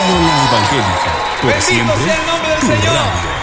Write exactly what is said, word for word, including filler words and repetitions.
Radio La Evangélica. Por Bendito siempre, sea el nombre del tu Señor. radio.